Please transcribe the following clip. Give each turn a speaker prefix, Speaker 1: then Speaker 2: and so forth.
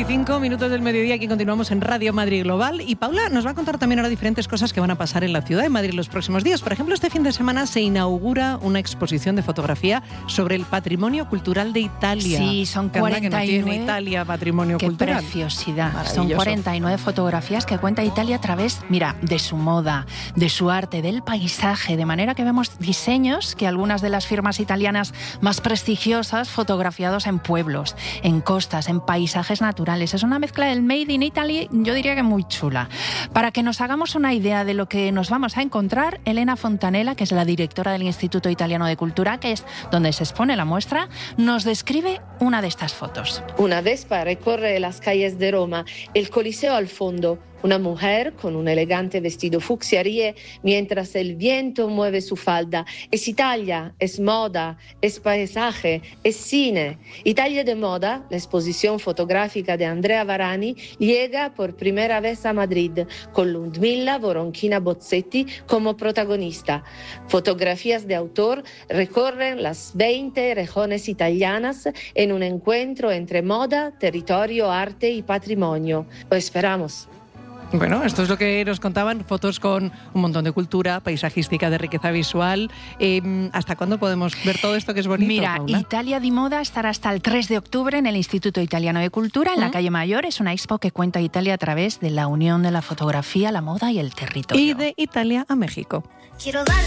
Speaker 1: 25 minutos del mediodía, aquí continuamos en Radio Madrid Global y Paula nos va a contar también ahora diferentes cosas que van a pasar en la ciudad de Madrid los próximos días. Por ejemplo, este fin de semana se inaugura una exposición de fotografía sobre el patrimonio cultural de Italia.
Speaker 2: Sí, son 49.
Speaker 1: Que no tiene Italia patrimonio cultural.
Speaker 2: Qué preciosidad. Son 49 fotografías que cuenta Italia a través, mira, de su moda, de su arte, del paisaje, de manera que vemos diseños que algunas de las firmas italianas más prestigiosas fotografiados en pueblos, en costas, en paisajes naturales. Es una mezcla del Made in Italy, yo diría que muy chula. Para que nos hagamos una idea de lo que nos vamos a encontrar, Elena Fontanella, que es la directora del Instituto Italiano de Cultura, que es donde se expone la muestra, nos describe una de estas fotos.
Speaker 3: Una Vespa recorre las calles de Roma, el Coliseo al fondo. Una mujer con un elegante vestido fucsia ríe mientras el viento mueve su falda. Es Italia, es moda, es paisaje, es cine. Italia de moda, la exposición fotográfica de Andrea Varani, llega por primera vez a Madrid, con Ludmilla Voronchina Bozzetti como protagonista. Fotografías de autor recorren las 20 regiones italianas en un encuentro entre moda, territorio, arte y patrimonio. Lo esperamos.
Speaker 1: Bueno, esto es lo que nos contaban, fotos con un montón de cultura, paisajística, de riqueza visual. ¿Hasta cuándo podemos ver todo esto que es bonito,
Speaker 2: Mira,
Speaker 1: Paula?
Speaker 2: Italia di Moda estará hasta el 3 de octubre en el Instituto Italiano de Cultura, en la calle Mayor. Es una expo que cuenta Italia a través de la unión de la fotografía, la moda y el territorio.
Speaker 1: Y de Italia a México.
Speaker 4: Quiero dar